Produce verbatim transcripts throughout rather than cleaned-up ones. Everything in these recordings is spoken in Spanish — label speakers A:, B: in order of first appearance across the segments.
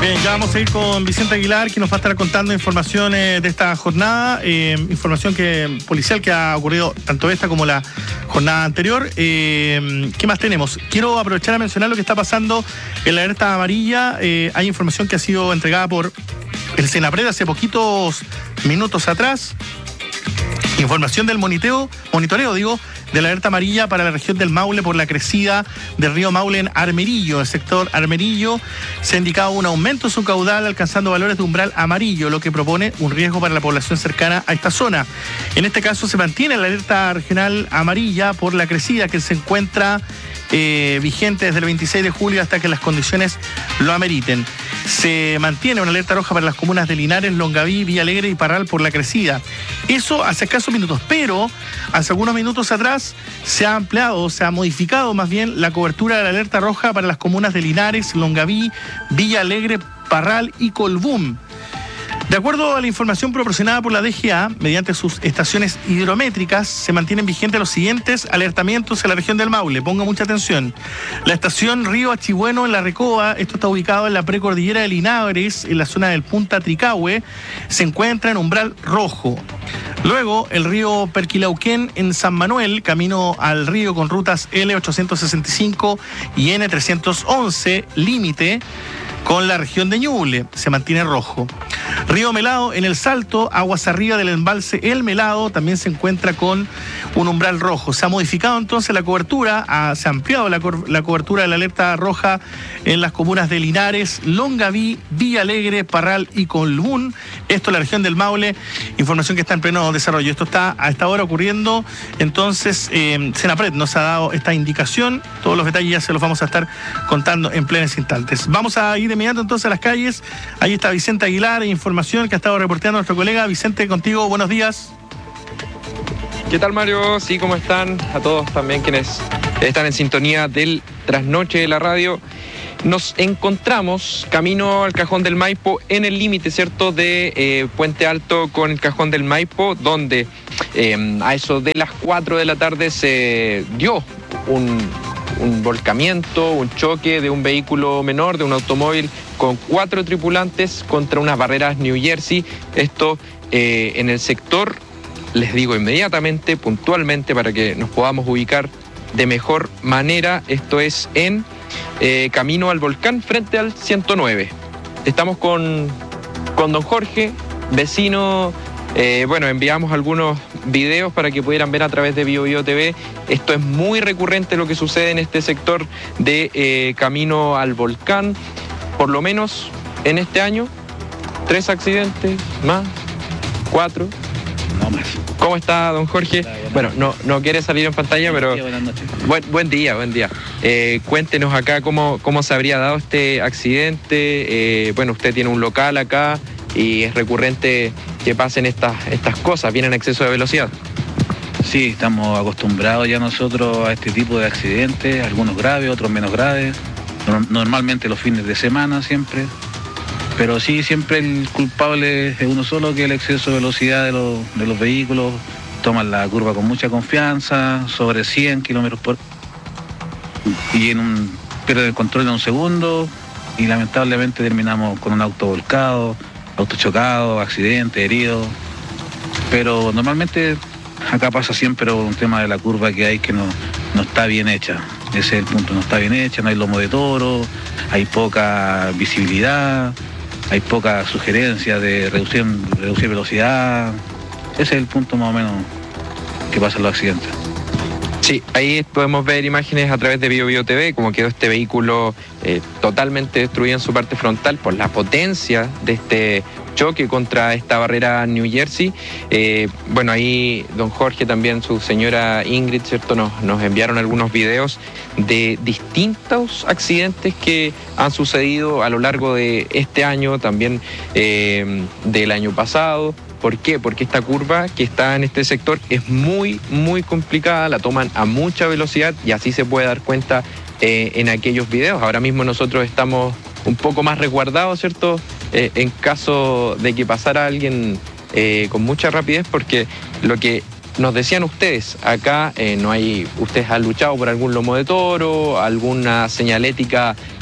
A: Bien, ya vamos a ir con Vicente Aguilar, que nos va a estar contando informaciones de esta jornada, eh, información que policial que ha ocurrido tanto esta como la jornada anterior. Eh, ¿Qué más tenemos? Quiero aprovechar a mencionar lo que está pasando en la alerta amarilla. Eh, hay información que ha sido entregada por el Senapred hace poquitos minutos atrás. Información del monitoreo, monitoreo, digo, de la alerta amarilla para la región del Maule por la crecida del río Maule en Armerillo. El sector Armerillo se ha indicado un aumento en su caudal, alcanzando valores de umbral amarillo, lo que propone un riesgo para la población cercana a esta zona. En este caso se mantiene la alerta regional amarilla por la crecida que se encuentra eh, vigente desde el veintiséis de julio hasta que las condiciones lo ameriten. Se mantiene una alerta roja para las comunas de Linares, Longaví, Villa Alegre y Parral por la crecida. Eso hace escasos minutos, pero hace algunos minutos atrás se ha ampliado, se ha modificado más bien la cobertura de la alerta roja para las comunas de Linares, Longaví, Villa Alegre, Parral y Colbún. De acuerdo a la información proporcionada por la D G A, mediante sus estaciones hidrométricas, se mantienen vigentes los siguientes alertamientos en la región del Maule. Ponga mucha atención. La estación Río Achibueno en La Recoba, esto está ubicado en la precordillera de Linares, en la zona del Punta Tricahue, se encuentra en umbral rojo. Luego, el río Perquilauquén en San Manuel, camino al río con rutas L ochocientos sesenta y cinco y N trescientos once, límite con la región de Ñuble, se mantiene rojo. Río Melado en El Salto, aguas arriba del embalse El Melado, también se encuentra con un umbral rojo. Se ha modificado entonces la cobertura, ha, se ha ampliado la, la cobertura de la alerta roja en las comunas de Linares, Longaví, Villa Alegre, Parral y Colbún. Esto en la región del Maule, información que está en pleno desarrollo. Esto está a esta hora ocurriendo, entonces eh, Senapred nos ha dado esta indicación. Todos los detalles ya se los vamos a estar contando en plenos instantes. Vamos a ir de inmediato entonces a las calles. Ahí está Vicente Aguilar, información que ha estado reporteando nuestro colega. Vicente, contigo, buenos días.
B: ¿Qué tal, Mario? Sí, ¿cómo están? A todos también quienes están en sintonía del Trasnoche de la Radio. Nos encontramos camino al Cajón del Maipo, en el límite, ¿cierto?, de eh, Puente Alto con el Cajón del Maipo, donde eh, a eso de las cuatro de la tarde se dio un, un volcamiento, un choque de un vehículo menor, de un automóvil con cuatro tripulantes contra unas barreras New Jersey. Esto eh, en el sector, les digo inmediatamente, puntualmente, para que nos podamos ubicar de mejor manera, esto es en eh, camino al volcán frente al ciento nueve. Estamos con, con don Jorge, vecino. Eh, bueno, enviamos algunos videos para que pudieran ver a través de Bio Bio T V. Esto es muy recurrente lo que sucede en este sector de eh, camino al volcán. Por lo menos en este año, tres accidentes más, cuatro.
C: No más.
B: ¿Cómo está, don Jorge?
C: Hola,
B: bueno, no, no quiere salir en pantalla,
C: buenas
B: pero...
C: días, buenas noches.
B: Buen, buen día, buen día. Eh, cuéntenos acá cómo, cómo se habría dado este accidente. Eh, bueno, usted tiene un local acá y es recurrente que pasen estas, estas cosas, vienen en exceso de velocidad.
C: Sí, estamos acostumbrados ya nosotros a este tipo de accidentes, algunos graves, otros menos graves. Normalmente los fines de semana siempre. Pero sí, siempre el culpable es uno solo, que es el exceso de velocidad de los, de los vehículos. Toman la curva con mucha confianza, sobre cien kilómetros por hora. Y en un, pierden el control en un segundo y lamentablemente terminamos con un auto volcado, auto chocado, accidente, herido. Pero normalmente acá pasa siempre un tema de la curva que hay que no, no está bien hecha. Ese es el punto, no está bien hecha, no hay lomo de toro, hay poca visibilidad, hay poca sugerencia de reducir, reducir velocidad. Ese es el punto más o menos que pasa en los accidentes.
B: Sí, ahí podemos ver imágenes a través de Bio Bio T V, como quedó este vehículo eh, totalmente destruido en su parte frontal por la potencia de este choque contra esta barrera New Jersey. Eh, bueno, ahí don Jorge, también su señora Ingrid, ¿cierto?, nos, nos enviaron algunos videos de distintos accidentes que han sucedido a lo largo de este año, también eh, del año pasado. ¿Por qué? Porque esta curva que está en este sector es muy, muy complicada, la toman a mucha velocidad y así se puede dar cuenta eh, en aquellos videos. Ahora mismo nosotros estamos un poco más resguardados, ¿cierto?, Eh, en caso de que pasara alguien eh, con mucha rapidez, porque lo que nos decían ustedes, acá eh, no hay, ustedes han luchado por algún lomo de toro, alguna señalética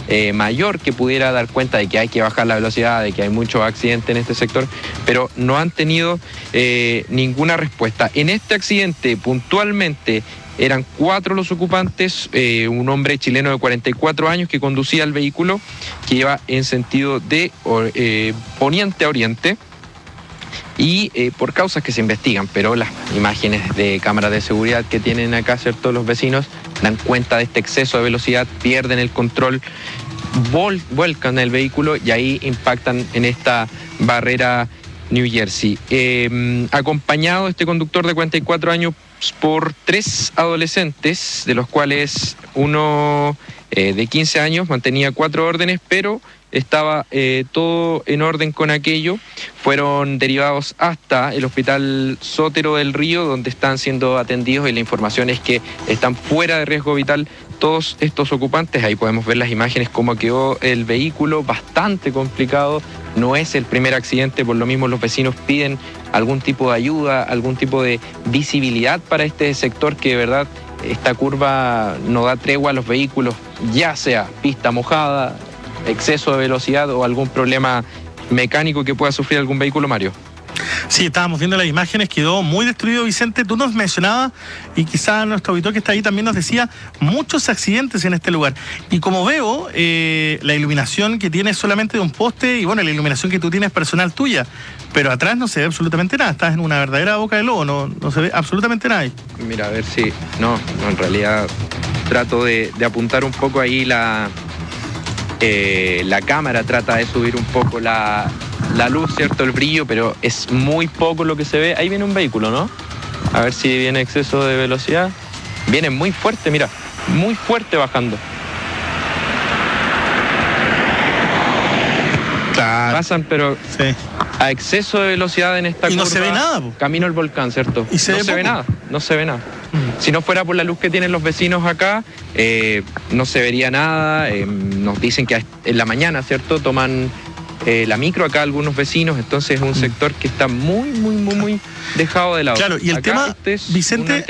B: eh, mayor que pudiera dar cuenta de que hay que bajar la velocidad, de que hay muchos accidentes en este sector, pero no han tenido eh, ninguna respuesta. En este accidente, puntualmente, eran cuatro los ocupantes, eh, un hombre chileno de cuarenta y cuatro años que conducía el vehículo, que iba en sentido de eh, poniente a oriente, y eh, por causas que se investigan, pero las imágenes de cámaras de seguridad que tienen acá, ¿cierto?, los vecinos dan cuenta de este exceso de velocidad, pierden el control, vol vuelcan el vehículo y ahí impactan en esta barrera New Jersey. Eh, acompañado este conductor de cuarenta y cuatro años por tres adolescentes, de los cuales uno eh, de quince años mantenía cuatro órdenes, pero estaba eh, todo en orden con aquello. Fueron derivados hasta el Hospital Sotero del Río, donde están siendo atendidos, y la información es que están fuera de riesgo vital todos estos ocupantes. Ahí podemos ver las imágenes, cómo quedó el vehículo, bastante complicado. No es el primer accidente, por lo mismo los vecinos piden algún tipo de ayuda, algún tipo de visibilidad para este sector, que de verdad esta curva no da tregua a los vehículos, ya sea pista mojada, exceso de velocidad o algún problema mecánico que pueda sufrir algún vehículo, Mario.
A: Sí, estábamos viendo las imágenes, quedó muy destruido, Vicente. Tú nos mencionabas, y quizás nuestro auditor que está ahí también nos decía, muchos accidentes en este lugar. Y como veo, eh, la iluminación que tiene es solamente de un poste, y bueno, la iluminación que tú tienes personal tuya, pero atrás no se ve absolutamente nada. Estás en una verdadera boca de lobo, no, no se ve absolutamente nada ahí.
B: Mira, a ver si... No, no, en realidad trato de, de apuntar un poco ahí la... Eh, la cámara trata de subir un poco la, la luz, ¿cierto? El brillo, pero es muy poco lo que se ve. Ahí viene un vehículo, ¿no? A ver si viene exceso de velocidad. Viene muy fuerte, mira, muy fuerte bajando.
A: Claro.
B: Pasan, pero
A: sí,
B: a exceso de velocidad en esta
A: y
B: curva.
A: no se ve nada, po.
B: Camino al volcán, ¿cierto?
A: Y se
B: no
A: ve
B: se ve
A: poco.
B: nada, no se ve nada.
A: Mm.
B: Si no fuera por la luz que tienen los vecinos acá, eh, no se vería nada. Eh, nos dicen que en la mañana, ¿cierto?, toman eh, la micro acá algunos vecinos, entonces es un sector que está muy, muy, muy, muy dejado de lado.
A: Claro, y el
B: acá
A: tema,
B: este es
A: Vicente...
B: una